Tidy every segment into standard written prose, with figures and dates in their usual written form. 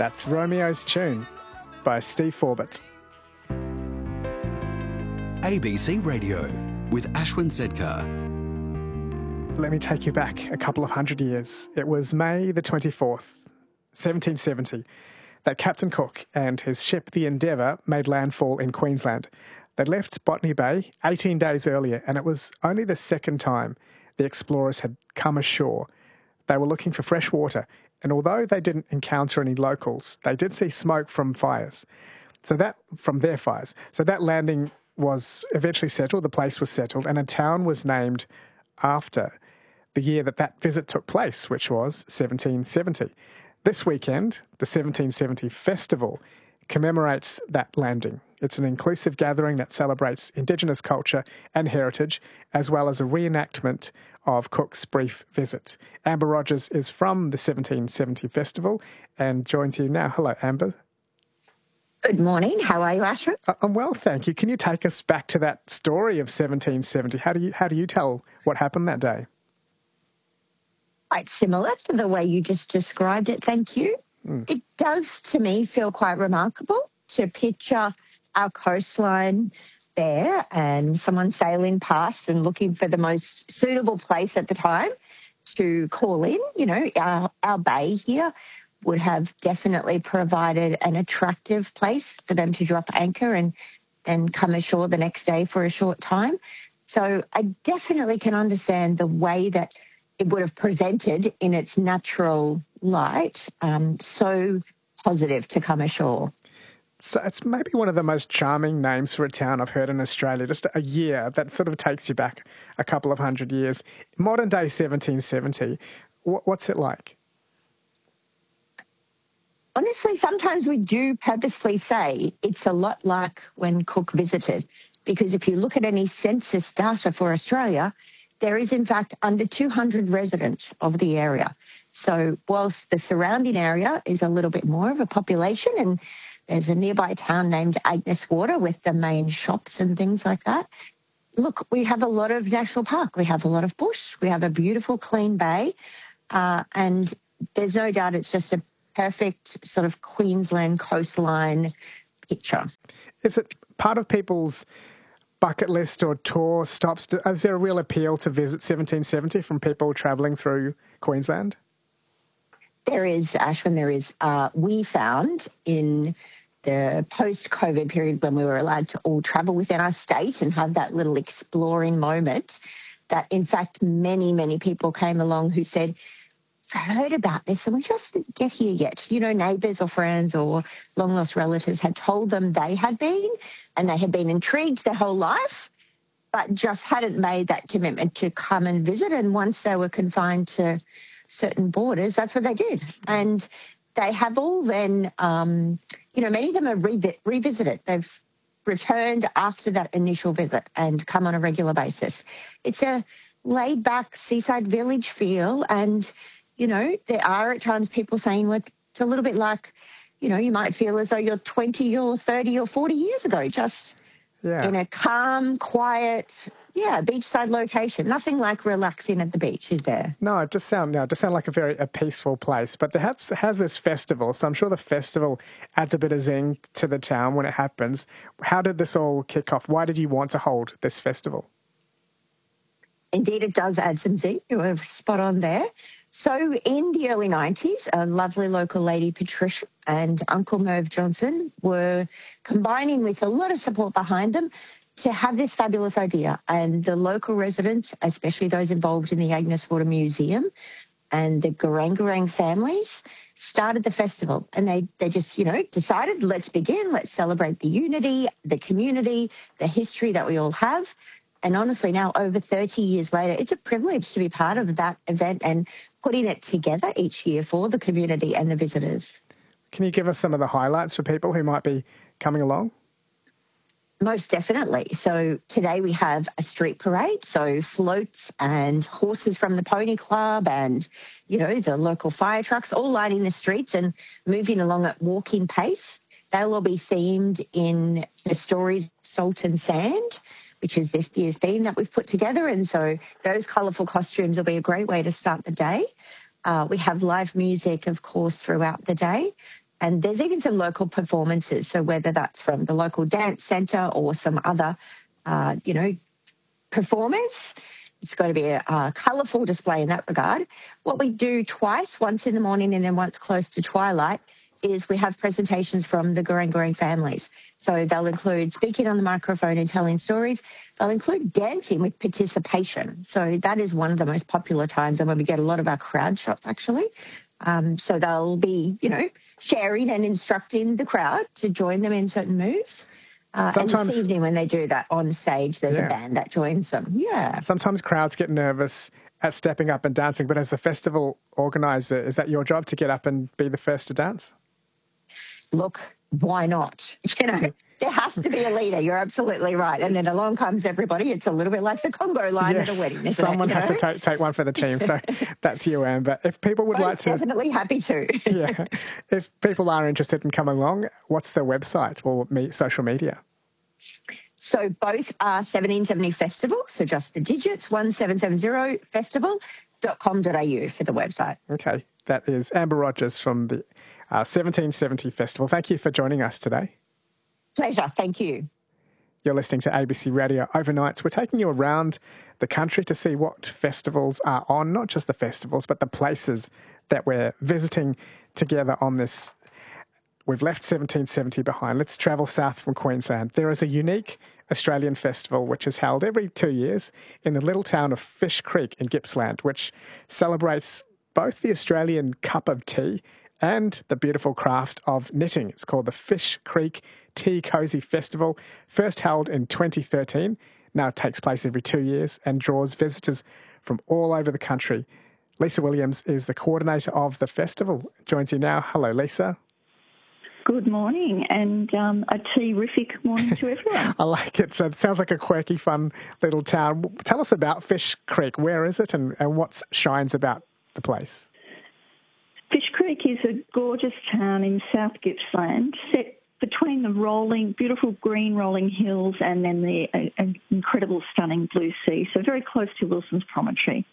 That's Romeo's Tune by Steve Forbett. ABC Radio with Ashwin Sedkar. Let me take you back a couple of hundred years. It was May the 24th, 1770, that Captain Cook and his ship the Endeavour made landfall in Queensland. They'd left Botany Bay 18 days earlier, and it was only the second time the explorers had come ashore. They were looking for fresh water, and although they didn't encounter any locals, they did see smoke from fires. From their fires. So that landing was eventually settled, the place was settled, and a town was named after the year that visit took place, which was 1770. This weekend, the 1770 Festival commemorates that landing. It's an inclusive gathering that celebrates Indigenous culture and heritage, as well as a reenactment of Cook's brief visit. Amber Rogers is from the 1770 Festival and joins you now. Hello, Amber. Good morning. How are you, Ashwin? I'm well, thank you. Can you take us back to that story of 1770? How do you tell what happened that day? Quite similar to the way you just described it, thank you. It does, to me, feel quite remarkable to picture our coastline there and someone sailing past and looking for the most suitable place at the time to call in. You know, our bay here would have definitely provided an attractive place for them to drop anchor and come ashore the next day for a short time. So I definitely can understand the way that it would have presented in its natural light, so positive to come ashore. So it's maybe one of the most charming names for a town I've heard in Australia, just a year that sort of takes you back a couple of hundred years. Modern day 1770, what's it like? Honestly, sometimes we do purposely say it's a lot like when Cook visited, because if you look at any census data for Australia, there is in fact under 200 residents of the area. So whilst the surrounding area is a little bit more of a population, and there's a nearby town named Agnes Water with the main shops and things like that, look, we have a lot of national park, we have a lot of bush, we have a beautiful clean bay, and there's no doubt it's just a perfect sort of Queensland coastline picture. Is it part of people's bucket list or tour stops? Is there a real appeal to visit 1770 from people travelling through Queensland? There is, Ashwin, there is. We found in the post-COVID period when we were allowed to all travel within our state and have that little exploring moment that, in fact, many, many people came along who said, heard about this and we just didn't get here yet. You know, neighbours or friends or long-lost relatives had told them they had been and they had been intrigued their whole life, but just hadn't made that commitment to come and visit. And once they were confined to certain borders, that's what they did. And they have all then, many of them have revisited. They've returned after that initial visit and come on a regular basis. It's a laid-back seaside village feel, and you know, there are at times people saying, well, it's a little bit like, you know, you might feel as though you're 20 or 30 or 40 years ago, just in a calm, quiet, beachside location. Nothing like relaxing at the beach, is there? No, it just sounds like a peaceful place. But it has this festival, so I'm sure the festival adds a bit of zing to the town when it happens. How did this all kick off? Why did you want to hold this festival? Indeed, it does add some zing. You were spot on there. So in the early 90s, a lovely local lady, Patricia, and Uncle Merv Johnson were combining with a lot of support behind them to have this fabulous idea. And the local residents, especially those involved in the Agnes Water Museum and the Garangarang families, started the festival. And they just, decided, let's begin, let's celebrate the unity, the community, the history that we all have. And honestly, now over 30 years later, it's a privilege to be part of that event and putting it together each year for the community and the visitors. Can you give us some of the highlights for people who might be coming along? Most definitely. So today we have a street parade, so floats and horses from the Pony Club and, the local fire trucks all lining the streets and moving along at walking pace. They'll all be themed in the stories Salt and Sand, which is this year's theme that we've put together. And so those colourful costumes will be a great way to start the day. We have live music, of course, throughout the day. And there's even some local performances. So whether that's from the local dance centre or some other, performers, it's got to be a colourful display in that regard. What we do twice, once in the morning and then once close to twilight, is we have presentations from the Gureng families. So they'll include speaking on the microphone and telling stories. They'll include dancing with participation. So that is one of the most popular times and when we get a lot of our crowd shots, actually. So they'll be, sharing and instructing the crowd to join them in certain moves. Sometimes, and this evening when they do that on stage, there's a band that joins them. Yeah. Sometimes crowds get nervous at stepping up and dancing, but as the festival organiser, is that your job to get up and be the first to dance? Look, why not? There has to be a leader. You're absolutely right. And then along comes everybody. It's a little bit like the Congo line at a wedding, isn't someone has to take one for the team. So that's you, Amber. If people would like to... Definitely happy to. If people are interested in coming along, what's the website or social media? So both are 1770 Festival, so just the digits, 1770festival.com.au for the website. Okay, that is Amber Rogers from the 1770 Festival. Thank you for joining us today. Pleasure, thank you. You're listening to ABC Radio Overnights. We're taking you around the country to see what festivals are on, not just the festivals, but the places that we're visiting together on this. We've left 1770 behind. Let's travel south from Queensland. There is a unique Australian festival which is held every 2 years in the little town of Fish Creek in Gippsland, which celebrates both the Australian cup of tea and the beautiful craft of knitting. It's called the Fish Creek Tea Cozy Festival, first held in 2013. Now it takes place every 2 years and draws visitors from all over the country. Lisa Williams is the coordinator of the festival. Joins you now. Hello, Lisa. Good morning, and a terrific morning to everyone. I like it. So it sounds like a quirky, fun little town. Tell us about Fish Creek. Where is it and what shines about the place? Fish Creek is a gorgeous town in South Gippsland, set between the beautiful green rolling hills and then the incredible, stunning blue sea, so very close to Wilson's Promontory.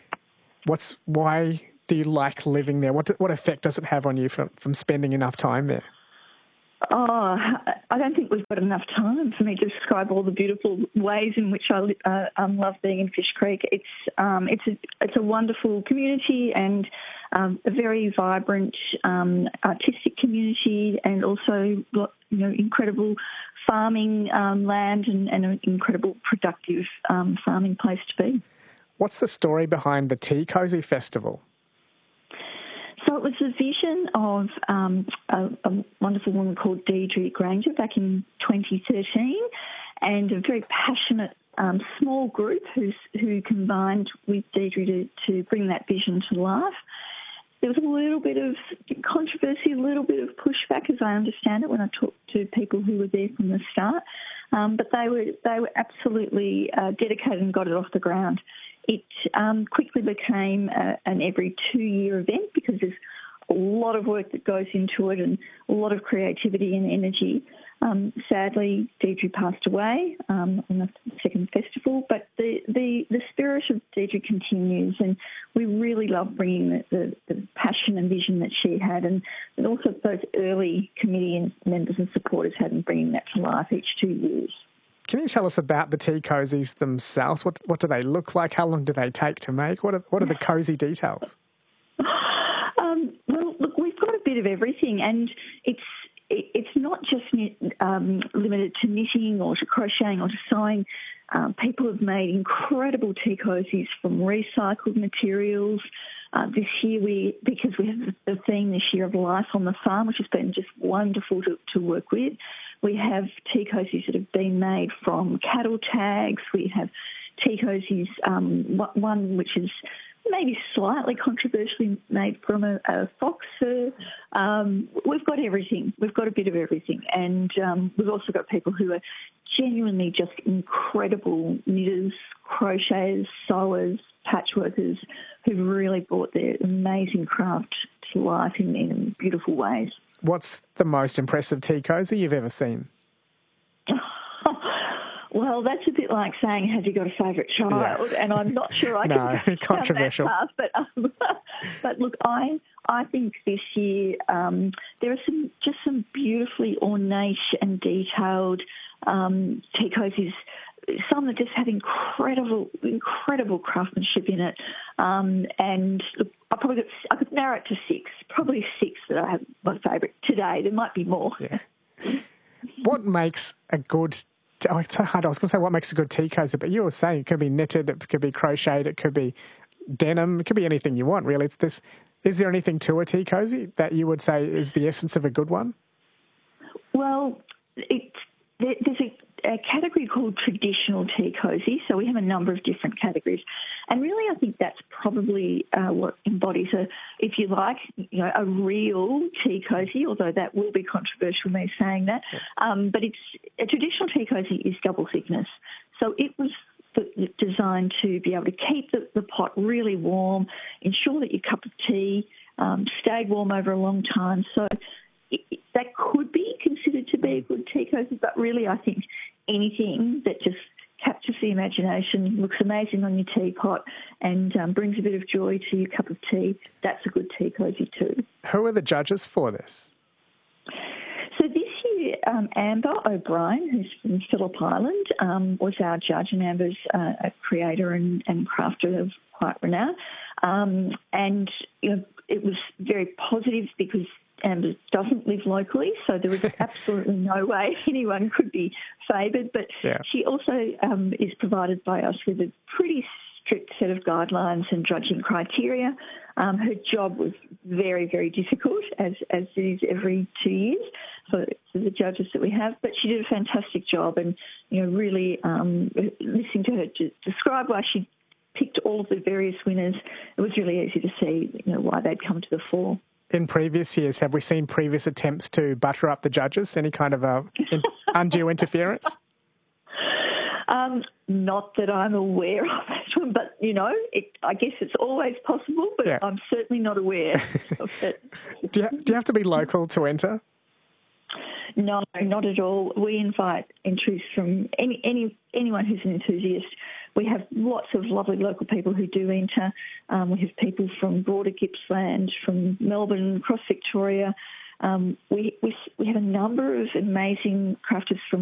Why do you like living there? What effect does it have on you from spending enough time there? Oh, I don't think we've got enough time for me to describe all the beautiful ways in which I love being in Fish Creek. It's a wonderful community and a very vibrant artistic community, and also incredible farming land and an incredible productive farming place to be. What's the story behind the Tea Cozy Festival? So it was a vision of a wonderful woman called Deirdre Granger back in 2013, and a very passionate small group who combined with Deirdre to bring that vision to life. There was a little bit of controversy, a little bit of pushback, as I understand it, when I talked to people who were there from the start. But they were absolutely dedicated and got it off the ground. It quickly became an every 2-year event because there's a lot of work that goes into it and a lot of creativity and energy. Sadly, Deirdre passed away on the second festival, but the spirit of Deirdre continues, and we really love bringing the passion and vision that she had, and also those early committee members and supporters had in bringing that to life each 2 years. Can you tell us about the tea cozies themselves? What do they look like? How long do they take to make? What are the cosy details? Well, look, we've got a bit of everything, and it's not just limited to knitting or to crocheting or to sewing. People have made incredible tea cozies from recycled materials. This year, because we have the theme this year of life on the farm, which has been just wonderful to work with. We have tea cozies that have been made from cattle tags. We have tea cozies, one which is maybe slightly controversially made from a fox fur. We've got everything. We've got a bit of everything. And we've also got people who are genuinely just incredible knitters, crocheters, sewers, patchworkers, who've really brought their amazing craft to life in beautiful ways. What's the most impressive tea cozy you've ever seen? Well, that's a bit like saying, have you got a favourite child? Yeah. And I'm not sure I can controversial. that path, but look, I I think this year there are some beautifully ornate and detailed tea cozies. Some that just have incredible craftsmanship in it. And look, I could narrow it to 6, probably 6 that I have my favourite today. There might be more. Yeah. What makes a good... Oh, it's so hard. I was going to say what makes a good tea cozy, but you were saying it could be knitted, it could be crocheted, it could be denim, it could be anything you want, really. It's this. Is there anything to a tea cozy that you would say is the essence of a good one? Well, there's a category called traditional tea cozy, so we have a number of different categories. And really I think that's probably what embodies if you like, a real tea cozy, although that will be controversial, me saying that. But it's a traditional tea cozy is double thickness. So it was designed to be able to keep the pot really warm, ensure that your cup of tea stayed warm over a long time. So that could be considered to be a good tea cozy, but really I think anything that just captures the imagination, looks amazing on your teapot and brings a bit of joy to your cup of tea, that's a good tea cozy too. Who are the judges for this? So this year, Amber O'Brien, who's from Phillip Island, was our judge, and Amber's a creator and crafter of quite renown. And it was very positive because Amber doesn't live locally, so there was absolutely no way anyone could be favoured. But she also is provided by us with a pretty strict set of guidelines and judging criteria. Her job was very, very difficult, as it is every 2 years for the judges that we have. But she did a fantastic job, and really listening to her describe why she picked all of the various winners, it was really easy to see why they'd come to the fore. In previous years, have we seen previous attempts to butter up the judges? Any kind of undue interference? Not that I'm aware of, but, I guess it's always possible, but I'm certainly not aware of it. Do you have to be local to enter? No, not at all. We invite entries from anyone who's an enthusiast. We have lots of lovely local people who do enter. We have people from broader Gippsland, from Melbourne, across Victoria. We have a number of amazing crafters from